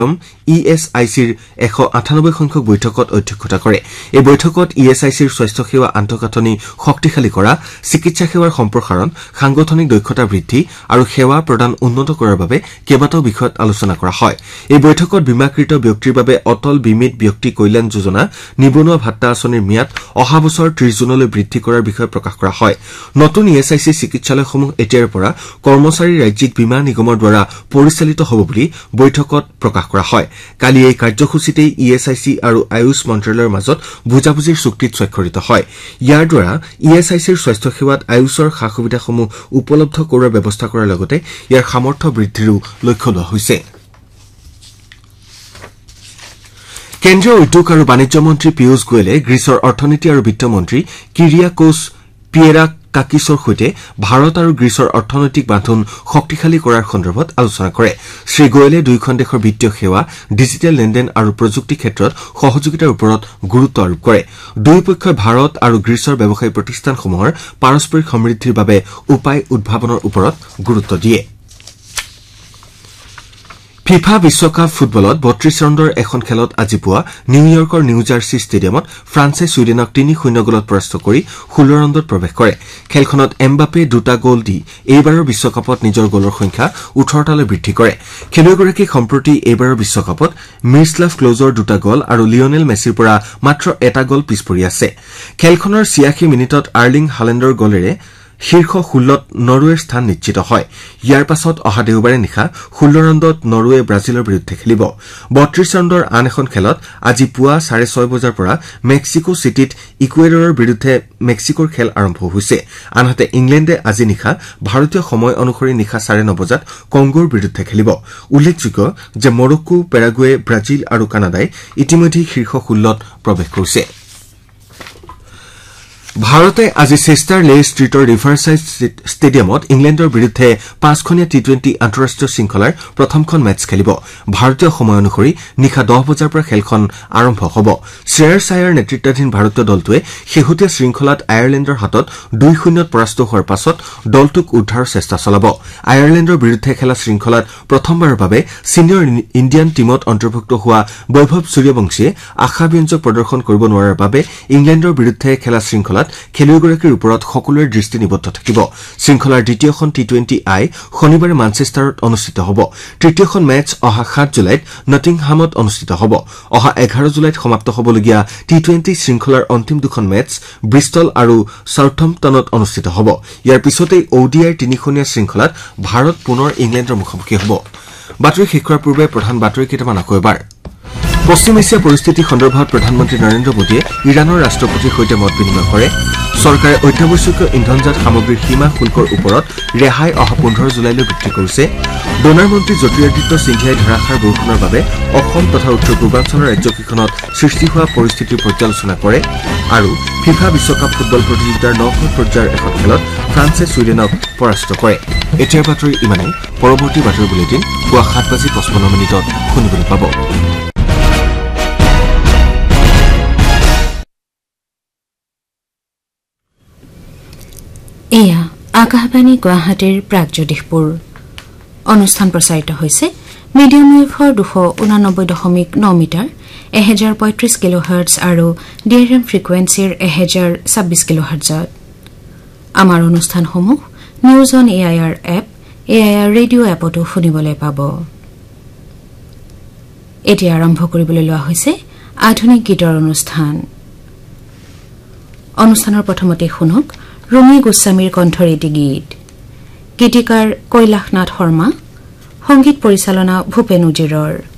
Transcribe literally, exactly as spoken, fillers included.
E S I চিৰ এশ আঠানব্বৈ সংখ্যক বৈঠকত অধ্যক্ষতা কৰে। এই বৈঠকত ই এছ আই চিৰ স্বাস্থ্য সেৱা আন্তঃগাঁথনি শক্তিশালী কৰা, চিকিৎসা সেৱাৰ সম্প্ৰসাৰণ, সাংগঠনিক দক্ষতা বৃদ্ধি আৰু সেৱা প্ৰদান উন্নত কৰাৰ বাবে কেইবাটাও বিষয়ত আলোচনা কৰা হয়। এই বৈঠকত বীমাকৃত ব্যক্তিৰ বাবে অটল বীমিত ব্যক্তি কল্যাণ যোজনা নিবনুৱা ভাত্তা আঁচনিৰ ম্যাদ অহা বছৰ ত্ৰিশ জুনলৈ বৃদ্ধি কৰাৰ বিষয়ে প্ৰকাশ কৰা হয়। নতুন ই এছ আই চি চিকিৎসালয়সমূহ এতিয়াৰ পৰা কৰ্মচাৰী ৰাজ্যিক বীমা নিগমৰ দ্বাৰা পৰিচালিত হ'ব বুলি বৈঠকত প্ৰকাশ কৰা হয়। কালি এই কাৰ্যসূচীতেই ই এছ আই চি আৰু আয়ুষ মন্ত্ৰালয়ৰ মাজত বুজাবুজিৰ চুক্তিত স্বাক্ষৰিত হয়। ইয়াৰ দ্বাৰা ই এছ আই চিৰ স্বাস্থ্য সেৱাত আয়ুষৰ সা সুবিধাসমূহ উপলব্ধ কৰোৱাৰ ব্যৱস্থা কৰাৰ লগতে ইয়াৰ সামৰ্থ্য বৃদ্ধিৰো লক্ষ্য লোৱা হৈছে। কেন্দ্ৰীয় উদ্যোগ আৰু বাণিজ্য মন্ত্ৰী পীয়ুষ গোৱেলে গ্ৰীচৰ অৰ্থনীতি আৰু বিত্তমন্ত্ৰী কিৰিয়াকোছ পিয়েৰাকাকিছৰ সৈতে ভাৰত আৰু গ্ৰীচৰ অৰ্থনৈতিক বান্ধোন শক্তিশালী কৰাৰ সন্দৰ্ভত আলোচনা কৰে। শ্ৰীগোৱেলে দুয়োখন দেশৰ বিত্তীয় সেৱা, ডিজিটেল লেনদেন আৰু প্ৰযুক্তি ক্ষেত্ৰত সহযোগিতাৰ ওপৰত গুৰুত্ব আৰোপ কৰে। দুয়োপক্ষই ভাৰত আৰু গ্ৰীচৰ ব্যৱসায়ী প্ৰতিষ্ঠানসমূহৰ পাৰস্পৰিক সমৃদ্ধিৰ বাবে উপায় উদ্ভাৱনৰ ওপৰত গুৰুত্ব দিয়ে। ফিফা বিশ্বকাপ ফুটবলত বত্ৰিশ ৰাউণ্ডৰ এখন খেলত আজি পুৱা নিউয়ৰ্কৰ নিউ জাৰ্চি ষ্টেডিয়ামত ফ্ৰান্সে ছুইডেনক তিনি শূন্য গলত পৰাস্ত কৰি ষোল্ল ৰাউণ্ডত প্ৰৱেশ কৰে। খেলখনত এমবাপে দুটা গল দি এইবাৰৰ বিশ্বকাপত নিজৰ গলৰ সংখ্যা ওঠৰটালৈ বৃদ্ধি কৰে। খেলুৱৈগৰাকী সম্প্ৰতি এইবাৰৰ বিশ্বকাপত মিৰস্লাভ ক্লজৰ দুটা গল আৰু লিঅনেল মেছিৰ পৰা মাত্ৰ এটা গল পিছ পৰি আছে। খেলখনৰ ছিয়াশী মিনিটত আৰ্লিং হালেণ্ডৰ গলেৰে শীৰ্ষ ষোল্লত নৰৱেৰ স্থান নিশ্চিত হয়। ইয়াৰ পাছত অহা দেওবাৰে নিশা ষোল্ল ৰাউণ্ডত নৰৱে ব্ৰাজিলৰ বিৰুদ্ধে খেলিব। বত্ৰিশ ৰাউণ্ডৰ আন এখন খেলত আজি পুৱা চাৰে ছয় বজাৰ পৰা মেক্সিকো চিটিত ইকুৱেডৰৰ বিৰুদ্ধে মেক্সিকোৰ খেল আৰম্ভ হৈছে। আনহাতে ইংলেণ্ডে আজি নিশা ভাৰতীয় সময় অনুসৰি নিশা চাৰে ন বজাত কংগোৰ বিৰুদ্ধে খেলিব। উল্লেখযোগ্য যে মৰক্কো, পেৰাগুৱে, ব্ৰাজিল আৰু কানাডাই ইতিমধ্যে শীৰ্ষ ষোল্লত প্ৰৱেশ কৰিছে। ভাৰতে আজি চেষ্টাৰ লে ষ্ট্ৰীটৰ ৰিভাৰছাইড ষ্টেডিয়ামত ইংলেণ্ডৰ বিৰুদ্ধে পাঁচখনীয়া টি টুৱেণ্টি আন্তঃৰাষ্ট্ৰীয় শৃংখলাৰ প্ৰথমখন মেচ খেলিব। ভাৰতীয় সময় অনুসৰি নিশা দহ বজাৰ পৰা খেলখন আৰম্ভ হ'ব। শ্ৰেয়াৰ ছায়াৰ নেতৃত্বাধীন ভাৰতীয় দলটোৱে শেহতীয়া শৃংখলাত আয়াৰলেণ্ডৰ হাতত দুই শূন্যত পৰাস্ত হোৱাৰ পাছত দলটোক উদ্ধাৰৰ চেষ্টা চলাব। আয়াৰলেণ্ডৰ বিৰুদ্ধে খেলা শৃংখলাত প্ৰথমবাৰৰ বাবে ছিনিয়ৰ ইণ্ডিয়ান টীমত অন্তৰ্ভুক্ত হোৱা বৈভৱ সূৰ্যবংশীয়ে আশাব্যঞ্জক প্ৰদৰ্শন কৰিব নোৱাৰাৰ বাবে ইংলেণ্ডৰ বিৰুদ্ধে খেলা শৃংখলাত খেলুৱৈগৰাকীৰ ওপৰত সকলোৰে দৃষ্টি নিবদ্ধ থাকিব। শৃংখলাৰ দ্বিতীয়খন টি টুৱেণ্টি আই শনিবাৰে মানচেষ্টাৰত অনুষ্ঠিত হ'ব। তৃতীয়খন মেচ অহা সাত জুলাইত নটিংহামত অনুষ্ঠিত হ'ব। অহা এঘাৰ জুলাইত সমাপ্ত হ'বলগীয়া টি টুৱেণ্টি শৃংখলাৰ অন্তিম দুখন মেচ ব্ৰিষ্টল আৰু ছাউথম্পটনত অনুষ্ঠিত হ'ব। ইয়াৰ পিছতেই অ' ডি আইৰ তিনিখনীয়া শৃংখলাত ভাৰত পুনৰ ইংলেণ্ডৰ মুখামুখি হ'ব। বাতৰি শেষ কৰাৰ পূৰ্বে প্ৰধান বাতৰি কেইটামান আকৌ এবাৰ। পশ্চিম এছিয়া পৰিস্থিতি সন্দৰ্ভত প্ৰধানমন্ত্ৰী নৰেন্দ্ৰ মোদীয়ে ইৰাণৰ ৰাষ্ট্ৰপতিৰ সৈতে মত বিনিময় কৰে। চৰকাৰে অত্যাৱশ্যকীয় ইন্ধনজাত সামগ্ৰীৰ সীমা শুল্কৰ ওপৰত ৰেহাই অহা পোন্ধৰ জুলাইলৈ বৃদ্ধি কৰিছে। ডোনাৰ মন্ত্ৰী জ্যোতিৰাদিত্য সিন্ধিয়াই ধাৰাসাৰ বৰষুণৰ বাবে অসম তথা উত্তৰ পূৰ্বাঞ্চলৰ ৰাজ্যকেইখনত সৃষ্টি হোৱা পৰিস্থিতিৰ পৰ্যালোচনা কৰে। আৰু ফিফা বিশ্বকাপ ফুটবল প্ৰতিযোগিতাৰ নকআউট পৰ্যায়ৰ এখন খেলত ফ্ৰান্সে ছুইডেনক পৰাস্ত কৰে। এতিয়াৰ বাতৰি ইমানেই। পৰৱৰ্তী বাতৰি বুলেটিন পুৱা সাত বাজি পঁচপন্ন মিনিটত শুনিবলৈ পাব। এয়া আকাশবাণী গুৱাহাটীৰ প্ৰাগজ্যোতিষপুৰ অনুষ্ঠান প্ৰচাৰিত হৈছে মিডিয়াম ৱেভৰ দুশ ঊনানব্বৈ দশমিক ন মিটাৰ এহেজাৰ পঁয়ত্ৰিশ কিলো হাৰ্টজ আৰু ডি আৰ এম ফ্ৰিকুৱেঞ্চিৰ এহেজাৰ ছাব্বিছ কিলো হাৰ্টজত। আমাৰ অনুষ্ঠানসমূহ news on A I R app, A I R radio' এপতো শুনিবলৈ পাব। এতিয়া আৰম্ভ কৰিবলৈ লোৱা হৈছে আধুনিক গীতৰ অনুষ্ঠান। অনুষ্ঠানৰ প্ৰথমতে শুনক ৰুমি গোস্বামীৰ কণ্ঠৰ এটি গীত। গীতিকাৰ কৈলাশনাথ শৰ্মা, সংগীত পৰিচালনা ভূপেন উজিৰৰ।